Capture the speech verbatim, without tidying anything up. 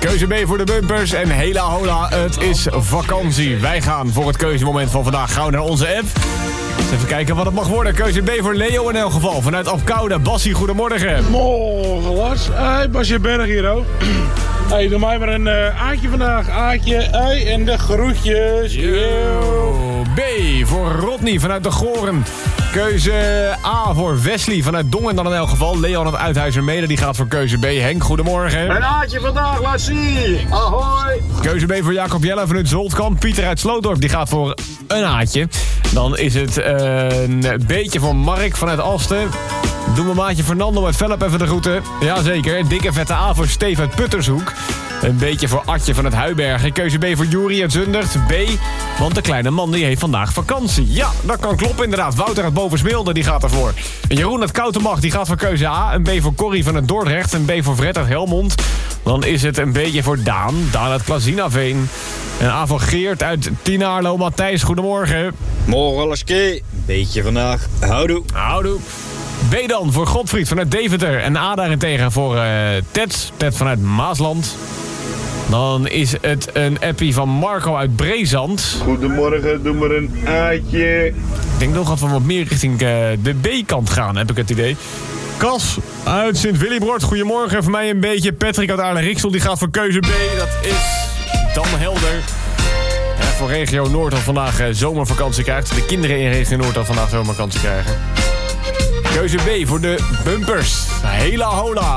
Keuze B voor de bumpers en hela hola, het is vakantie. Wij gaan voor het keuzemoment van vandaag gauw naar onze app. Eens even kijken wat het mag worden. Keuze B voor Leo in elk geval. Vanuit Apkoude. Bassie, goedemorgen. Morgen, Lars. Hey, Basje Berg hier, ook. Hey, doe mij maar een uh, aatje vandaag. Aatje, ei en de groetjes. Yo. B voor Rodney vanuit de Goren. Keuze A voor Wesley vanuit Dongen dan in elk geval. Leon uit Uithuizermede, die gaat voor keuze B. Henk, goedemorgen. Een aatje vandaag, laat zien. Ahoy. Keuze B voor Jacob Jelle vanuit Zoltkamp. Pieter uit Slootdorp, die gaat voor een aatje. Dan is het uh, een beetje voor Mark vanuit Alsten. Doen we maatje Fernando uit Velp even de groeten. Jazeker, een dikke vette A voor Steve uit Puttershoek. Een beetje voor Atje van het Huibergen. Keuze B voor Juri uit Zundert. B, want de kleine man die heeft vandaag vakantie. Ja, dat kan kloppen inderdaad. Wouter uit Bovensmilde, die gaat ervoor. En Jeroen uit Koutenbach, die gaat voor keuze A. Een B voor Corrie van het Dordrecht. Een B voor Fred uit Helmond. Dan is het een beetje voor Daan. Daan uit Klazinaveen. Een A voor Geert uit Tienaarlo. Matthijs, goedemorgen. Morgen, Laske. Beetje vandaag. Houdoe. Houdoe. B dan voor Godfried vanuit Deventer. En A daarentegen voor uh, Ted. Ted vanuit Maasland. Dan is het een appie van Marco uit Brezand. Goedemorgen, doe maar een aatje. Ik denk nog dat we wat meer richting uh, de B-kant gaan, heb ik het idee. Cas uit Sint-Willibrord, goedemorgen. Voor mij een beetje. Patrick uit Aarle-Riksel, die gaat voor keuze B. Dat is dan helder. Ja, voor regio Noord dat vandaag uh, zomervakantie krijgt. De kinderen in regio Noord dat vandaag zomervakantie krijgen. Keuze B voor de bumpers. Hela hola.